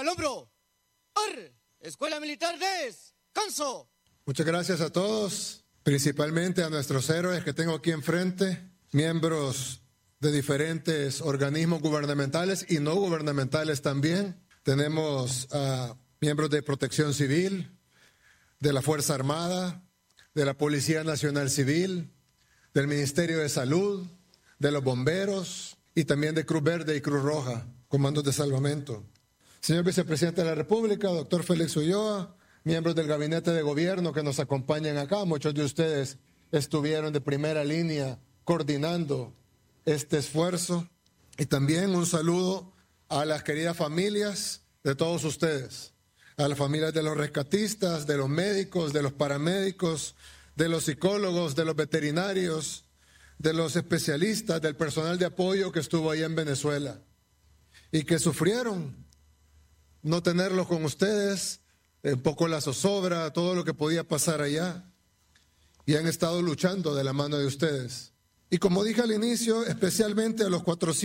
al hombro. ¡Ar! Escuela Militar Descanso. Muchas gracias a todos, principalmente a nuestros héroes que tengo aquí enfrente, miembros de diferentes organismos gubernamentales y no gubernamentales también. Tenemos a miembros de Protección Civil, de la Fuerza Armada, de la Policía Nacional Civil, del Ministerio de Salud, de los bomberos y también de Cruz Verde y Cruz Roja, comandos de salvamento. Señor Vicepresidente de la República, doctor Félix Ulloa, miembros del Gabinete de Gobierno que nos acompañan acá, muchos de ustedes estuvieron de primera línea coordinando este esfuerzo. Y también un saludo a las queridas familias de todos ustedes, a las familias de los rescatistas, de los médicos, de los paramédicos, de los psicólogos, de los veterinarios, de los especialistas, del personal de apoyo que estuvo ahí en Venezuela y que sufrieron no tenerlos con ustedes, un poco la zozobra, todo lo que podía pasar allá, y han estado luchando de la mano de ustedes. Y como dije al inicio, especialmente a los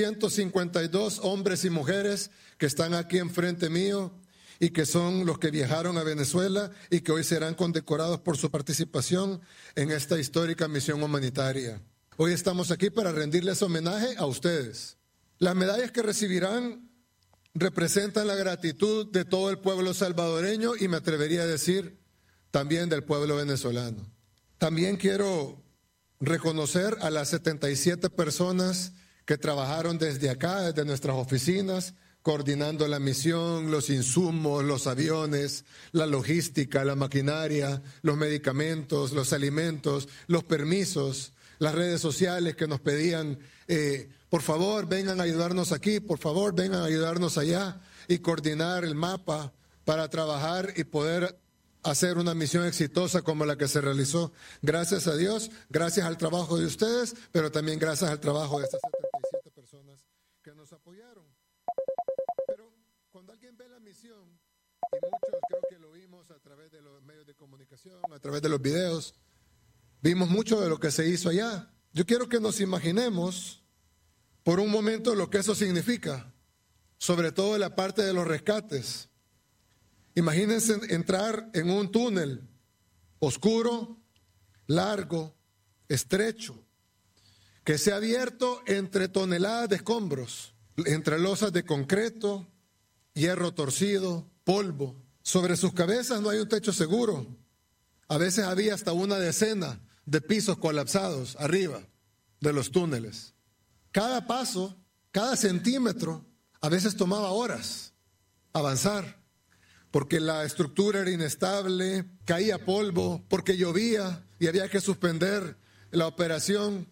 452 hombres y mujeres que están aquí enfrente mío y que son los que viajaron a Venezuela y que hoy serán condecorados por su participación en esta histórica misión humanitaria. Hoy estamos aquí para rendirles homenaje a ustedes. Las medallas que recibirán representan la gratitud de todo el pueblo salvadoreño y me atrevería a decir también del pueblo venezolano. También quiero reconocer a las 77 personas que trabajaron desde acá, desde nuestras oficinas, coordinando la misión, los insumos, los aviones, la logística, la maquinaria, los medicamentos, los alimentos, los permisos, las redes sociales que nos pedían por favor, vengan a ayudarnos aquí, por favor, vengan a ayudarnos allá y coordinar el mapa para trabajar y poder hacer una misión exitosa como la que se realizó. Gracias a Dios, gracias al trabajo de ustedes, pero también gracias al trabajo de estas 77 personas que nos apoyaron. Pero cuando alguien ve la misión, y muchos creo que lo vimos a través de los medios de comunicación, a través de los videos, vimos mucho de lo que se hizo allá. Yo quiero que nos imaginemos por un momento lo que eso significa, sobre todo en la parte de los rescates. Imagínense entrar en un túnel oscuro, largo, estrecho, que se ha abierto entre toneladas de escombros, entre losas de concreto, hierro torcido, polvo. Sobre sus cabezas no hay un techo seguro. A veces había hasta una decena de pisos colapsados arriba de los túneles. Cada paso, cada centímetro, a veces tomaba horas avanzar, porque la estructura era inestable, caía polvo, porque llovía y había que suspender la operación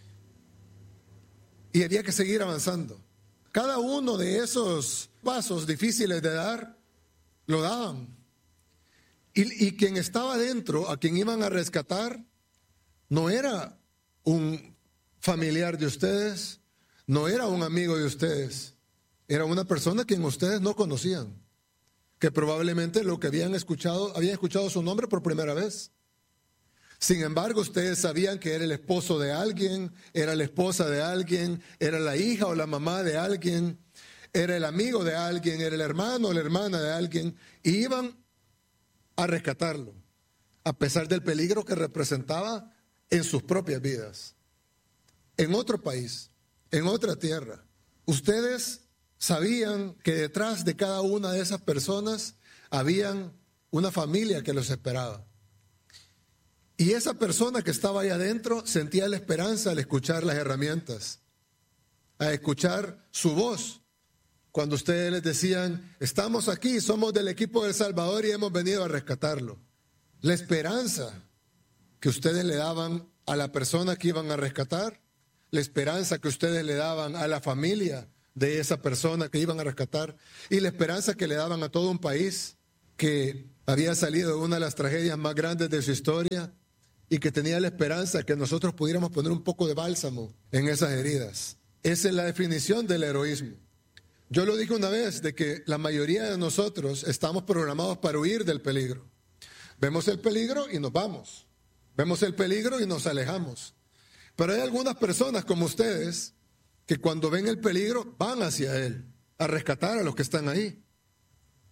y había que seguir avanzando. Cada uno de esos pasos difíciles de dar, lo daban. Y quien estaba dentro, a quien iban a rescatar, no era un familiar de ustedes, no era un amigo de ustedes, era una persona quien ustedes no conocían, que probablemente lo que habían escuchado su nombre por primera vez. Sin embargo, ustedes sabían que era el esposo de alguien, era la esposa de alguien, era la hija o la mamá de alguien, era el amigo de alguien, era el hermano o la hermana de alguien, y iban a rescatarlo, a pesar del peligro que representaba en sus propias vidas. En otro país, en otra tierra. Ustedes sabían que detrás de cada una de esas personas habían una familia que los esperaba. Y esa persona que estaba ahí adentro sentía la esperanza al escuchar las herramientas, a escuchar su voz. Cuando ustedes les decían, estamos aquí, somos del equipo de El Salvador y hemos venido a rescatarlo. La esperanza que ustedes le daban a la persona que iban a rescatar, la esperanza que ustedes le daban a la familia de esa persona que iban a rescatar y la esperanza que le daban a todo un país que había salido de una de las tragedias más grandes de su historia y que tenía la esperanza que nosotros pudiéramos poner un poco de bálsamo en esas heridas. Esa es la definición del heroísmo. Yo lo dije una vez, de que la mayoría de nosotros estamos programados para huir del peligro. Vemos el peligro y nos vamos. Vemos el peligro y nos alejamos. Pero hay algunas personas como ustedes que cuando ven el peligro van hacia él, a rescatar a los que están ahí.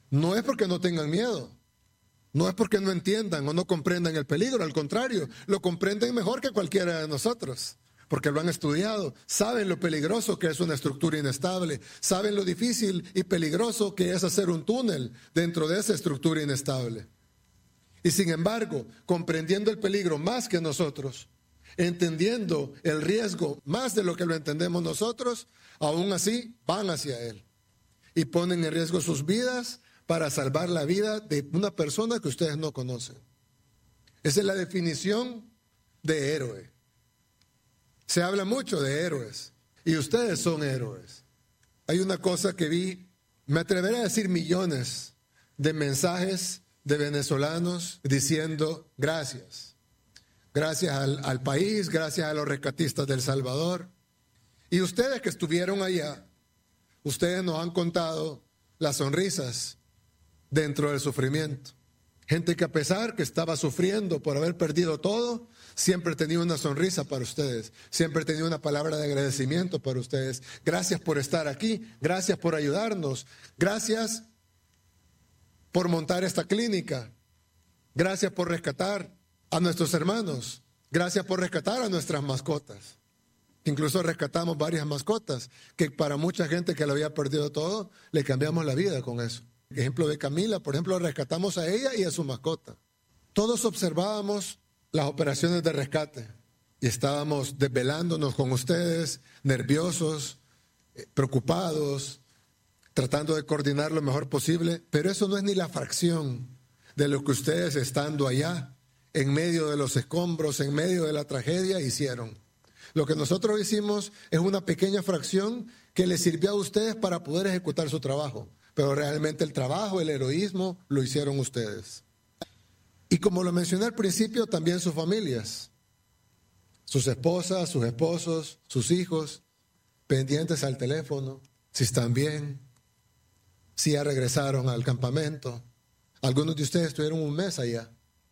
No es porque no tengan miedo, no es porque no entiendan o no comprendan el peligro, al contrario, lo comprenden mejor que cualquiera de nosotros, porque lo han estudiado, saben lo peligroso que es una estructura inestable, saben lo difícil y peligroso que es hacer un túnel dentro de esa estructura inestable. Y sin embargo, comprendiendo el peligro más que nosotros, entendiendo el riesgo más de lo que lo entendemos nosotros, aún así van hacia él y ponen en riesgo sus vidas para salvar la vida de una persona que ustedes no conocen. Esa es la definición de héroe. Se habla mucho de héroes y ustedes son héroes. Hay una cosa que vi, me atreveré a decir millones de mensajes de venezolanos diciendo gracias. Gracias al país, gracias a los rescatistas de El Salvador. Y ustedes que estuvieron allá, ustedes nos han contado las sonrisas dentro del sufrimiento. Gente que a pesar que estaba sufriendo por haber perdido todo, siempre tenía una sonrisa para ustedes, siempre tenía una palabra de agradecimiento para ustedes. Gracias por estar aquí, gracias por ayudarnos, gracias por montar esta clínica, gracias por rescatar a nuestros hermanos, gracias por rescatar a nuestras mascotas. Incluso rescatamos varias mascotas que para mucha gente que lo había perdido todo, le cambiamos la vida con eso. Ejemplo de Camila, por ejemplo, rescatamos a ella y a su mascota. Todos observábamos las operaciones de rescate y estábamos desvelándonos con ustedes, nerviosos, preocupados, tratando de coordinar lo mejor posible, pero eso no es ni la fracción de lo que ustedes estando allá, en medio de los escombros, en medio de la tragedia, hicieron. Lo que nosotros hicimos es una pequeña fracción que les sirvió a ustedes para poder ejecutar su trabajo, pero realmente el trabajo, el heroísmo, lo hicieron ustedes. Y como lo mencioné al principio, también sus familias, sus esposas, sus esposos, sus hijos, pendientes al teléfono, si están bien, si ya regresaron al campamento. Algunos de ustedes estuvieron un mes allá,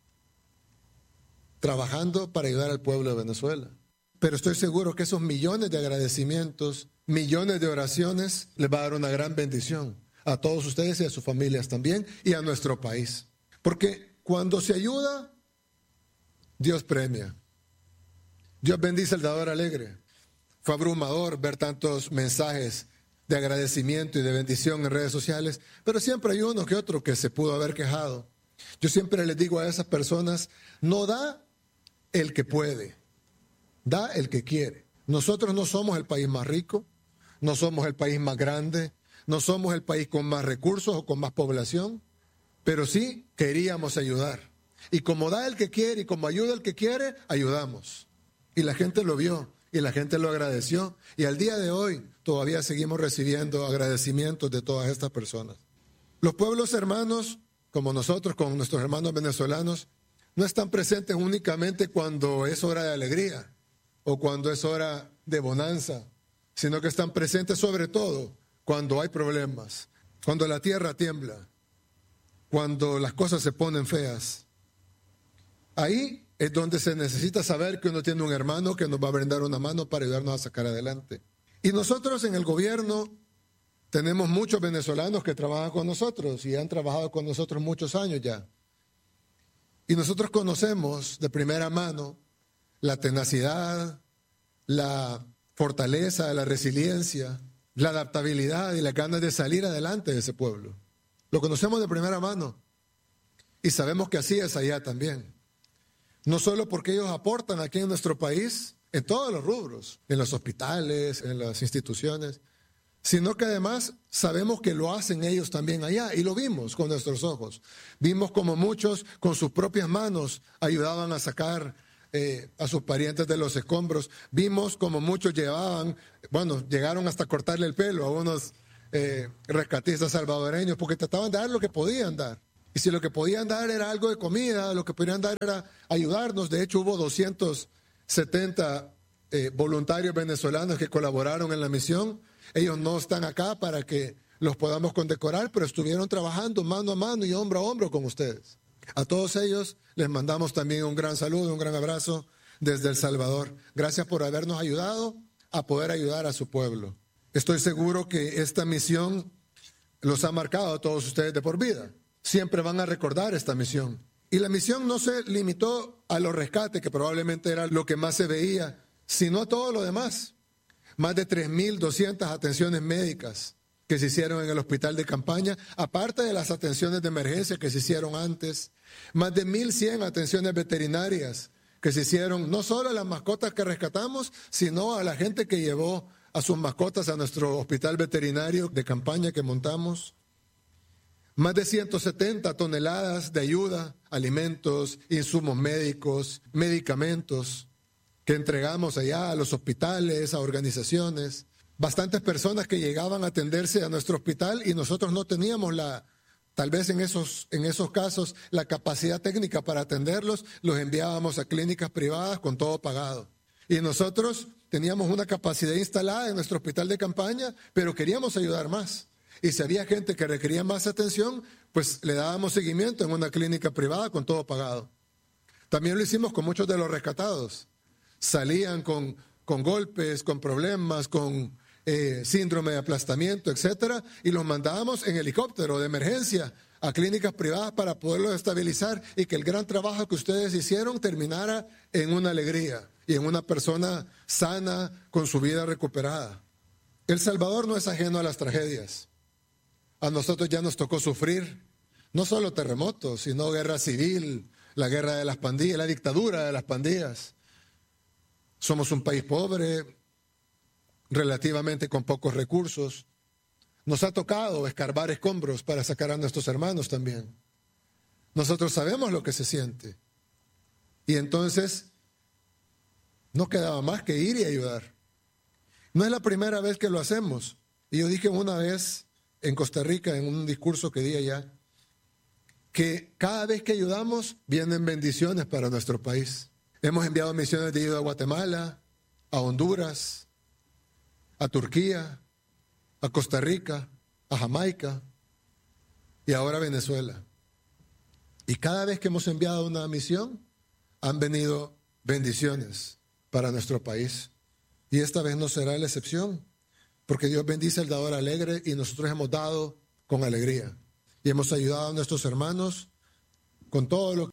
trabajando para ayudar al pueblo de Venezuela. Pero estoy seguro que esos millones de agradecimientos, millones de oraciones, les va a dar una gran bendición a todos ustedes y a sus familias también y a nuestro país. Porque cuando se ayuda, Dios premia. Dios bendice al dador alegre. Fue abrumador ver tantos mensajes de agradecimiento y de bendición en redes sociales, pero siempre hay uno que otro que se pudo haber quejado. Yo siempre les digo a esas personas, no da el que puede, da el que quiere. Nosotros no somos el país más rico, no somos el país más grande, no somos el país con más recursos o con más población, pero sí queríamos ayudar. Y como da el que quiere y como ayuda el que quiere, ayudamos. Y la gente lo vio y la gente lo agradeció. Y al día de hoy todavía seguimos recibiendo agradecimientos de todas estas personas. Los pueblos hermanos, como nosotros con nuestros hermanos venezolanos, no están presentes únicamente cuando es hora de alegría o cuando es hora de bonanza, sino que están presentes sobre todo cuando hay problemas, cuando la tierra tiembla, cuando las cosas se ponen feas. Ahí es donde se necesita saber que uno tiene un hermano que nos va a brindar una mano para ayudarnos a sacar adelante. Y nosotros en el gobierno tenemos muchos venezolanos que trabajan con nosotros y han trabajado con nosotros muchos años ya. Y nosotros conocemos de primera mano la tenacidad, la fortaleza, la resiliencia, la adaptabilidad y las ganas de salir adelante de ese pueblo. Lo conocemos de primera mano y sabemos que así es allá también. No solo porque ellos aportan aquí en nuestro país, en todos los rubros, en los hospitales, en las instituciones, sino que además sabemos que lo hacen ellos también allá y lo vimos con nuestros ojos. Vimos como muchos con sus propias manos ayudaban a sacar a sus parientes de los escombros. Vimos como muchos llegaron hasta cortarle el pelo a unos rescatistas salvadoreños porque trataban de dar lo que podían dar. Y si lo que podían dar era algo de comida, lo que podían dar era ayudarnos. De hecho, hubo 270 voluntarios venezolanos que colaboraron en la misión. Ellos no están acá para que los podamos condecorar, pero estuvieron trabajando mano a mano y hombro a hombro con ustedes. A todos ellos les mandamos también un gran saludo, un gran abrazo desde El Salvador. Gracias por habernos ayudado a poder ayudar a su pueblo. Estoy seguro que esta misión los ha marcado a todos ustedes de por vida. Siempre van a recordar esta misión. Y la misión no se limitó a los rescates, que probablemente era lo que más se veía, sino a todo lo demás. Más de 3.200 atenciones médicas que se hicieron en el hospital de campaña, aparte de las atenciones de emergencia que se hicieron antes. Más de 1.100 atenciones veterinarias que se hicieron, no solo a las mascotas que rescatamos, sino a la gente que llevó a sus mascotas a nuestro hospital veterinario de campaña que montamos. Más de 170 toneladas de ayuda, alimentos, insumos médicos, medicamentos que entregamos allá a los hospitales, a organizaciones. Bastantes personas que llegaban a atenderse a nuestro hospital y nosotros no teníamos tal vez en esos casos, la capacidad técnica para atenderlos, los enviábamos a clínicas privadas con todo pagado. Y nosotros teníamos una capacidad instalada en nuestro hospital de campaña, pero queríamos ayudar más. Y si había gente que requería más atención, pues le dábamos seguimiento en una clínica privada con todo pagado. También lo hicimos con muchos de los rescatados. Salían con golpes, con problemas, con síndrome de aplastamiento, etcétera, y los mandábamos en helicóptero de emergencia a clínicas privadas para poderlos estabilizar y que el gran trabajo que ustedes hicieron terminara en una alegría y en una persona sana con su vida recuperada. El Salvador no es ajeno a las tragedias. A nosotros ya nos tocó sufrir no solo terremotos, sino guerra civil, la guerra de las pandillas, la dictadura de las pandillas. Somos un país pobre, relativamente con pocos recursos. Nos ha tocado escarbar escombros para sacar a nuestros hermanos también. Nosotros sabemos lo que se siente. Y entonces no quedaba más que ir y ayudar. No es la primera vez que lo hacemos. Y yo dije una vez en Costa Rica, en un discurso que di allá, que cada vez que ayudamos vienen bendiciones para nuestro país. Hemos enviado misiones de ayuda a Guatemala, a Honduras, a Turquía, a Costa Rica, a Jamaica y ahora a Venezuela. Y cada vez que hemos enviado una misión, han venido bendiciones para nuestro país. Y esta vez no será la excepción, porque Dios bendice al dador alegre y nosotros hemos dado con alegría. Y hemos ayudado a nuestros hermanos con todo lo